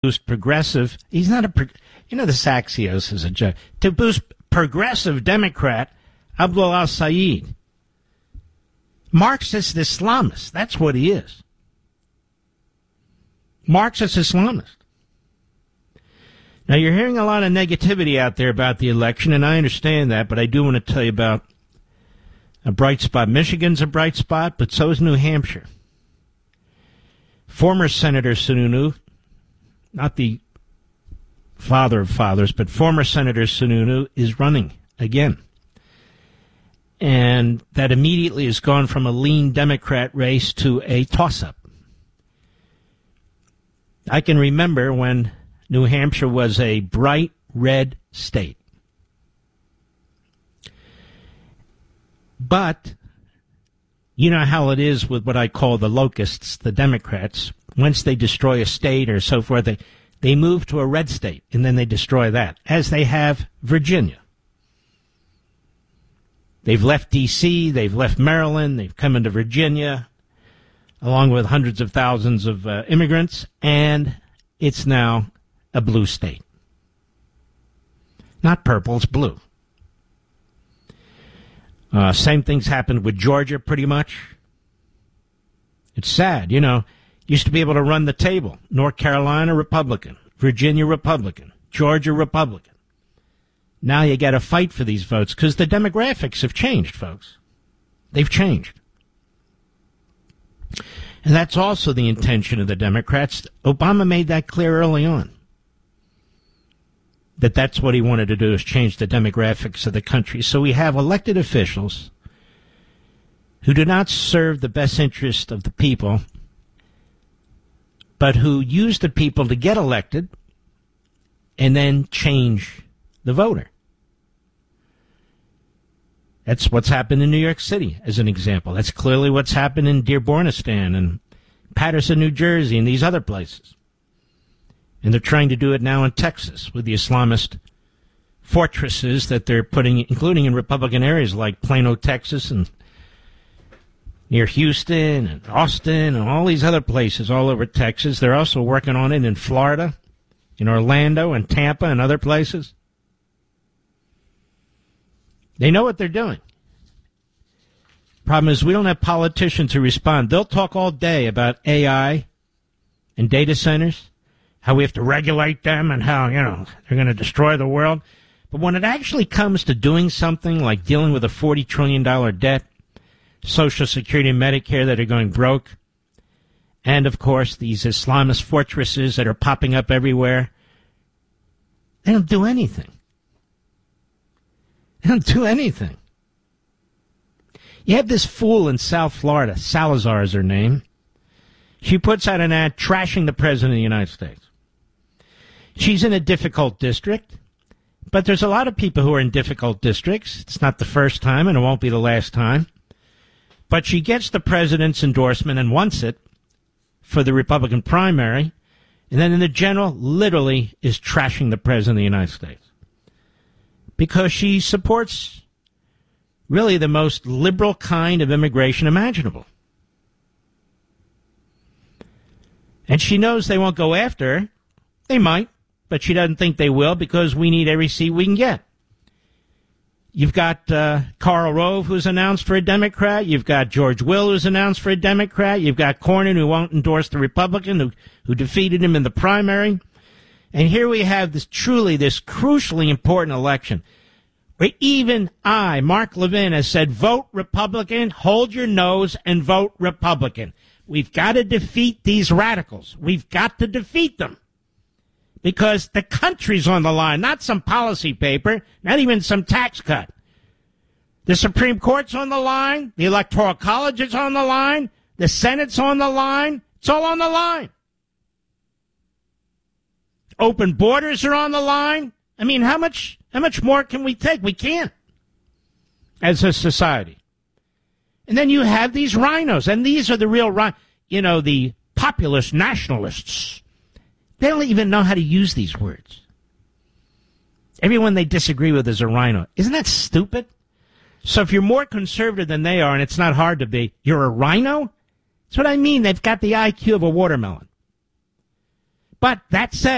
boost progressive. He's not the Saxios is a joke. To boost progressive Democrat Abdul al-Sayed. Marxist Islamist. That's what he is. Marxist Islamist. Now, you're hearing a lot of negativity out there about the election, and I understand that, but I do want to tell you about a bright spot. Michigan's a bright spot, but so is New Hampshire. Former Senator Sununu, not the father of fathers, but former Senator Sununu is running again. And that immediately has gone from a lean Democrat race to a toss-up. I can remember when New Hampshire was a bright red state. But you know how it is with what I call the locusts, the Democrats. Once they destroy a state or so forth, they move to a red state, and then they destroy that, as they have Virginia. They've left D.C., they've left Maryland, they've come into Virginia, along with hundreds of thousands of immigrants, and it's now a blue state. Not purple, it's blue. Same things happened with Georgia, pretty much. It's sad, used to be able to run the table. North Carolina, Republican. Virginia, Republican. Georgia, Republican. Now you got to fight for these votes because the demographics have changed, folks. They've changed. And that's also the intention of the Democrats. Obama made that clear early on. That's what he wanted to do, is change the demographics of the country. So we have elected officials who do not serve the best interest of the people, but who use the people to get elected and then change the voter. That's what's happened in New York City, as an example. That's clearly what's happened in Dearbornistan and Patterson, New Jersey, and these other places. And they're trying to do it now in Texas with the Islamist fortresses that they're putting, including in Republican areas like Plano, Texas, and near Houston and Austin and all these other places all over Texas. They're also working on it in Florida, in Orlando and Tampa and other places. They know what they're doing. Problem is, we don't have politicians who respond. They'll talk all day about AI and data centers, how we have to regulate them and how, they're going to destroy the world. But when it actually comes to doing something like dealing with a $40 trillion debt, Social Security and Medicare that are going broke, and, of course, these Islamist fortresses that are popping up everywhere, they don't do anything. They don't do anything. You have this fool in South Florida, Salazar is her name. She puts out an ad trashing the President of the United States. She's in a difficult district, but there's a lot of people who are in difficult districts. It's not the first time, and it won't be the last time. But she gets the president's endorsement and wants it for the Republican primary, and then in the general, literally is trashing the President of the United States. Because she supports really the most liberal kind of immigration imaginable. And she knows they won't go after her. They might, but she doesn't think they will because we need every seat we can get. You've got Karl Rove, who's announced for a Democrat. You've got George Will, who's announced for a Democrat. You've got Cornyn, who won't endorse the Republican, who defeated him in the primary. And here we have this crucially important election where even I, Mark Levin, has said, vote Republican, hold your nose, and vote Republican. We've got to defeat these radicals. We've got to defeat them. Because the country's on the line, not some policy paper, not even some tax cut. The Supreme Court's on the line. The Electoral College is on the line. The Senate's on the line. It's all on the line. Open borders are on the line. I mean, how much more can we take? We can't as a society. And then you have these rhinos, and these are the real the populist nationalists. They don't even know how to use these words. Everyone they disagree with is a rhino. Isn't that stupid? So if you're more conservative than they are, and it's not hard to be, you're a rhino? That's what I mean. They've got the IQ of a watermelon. But that said,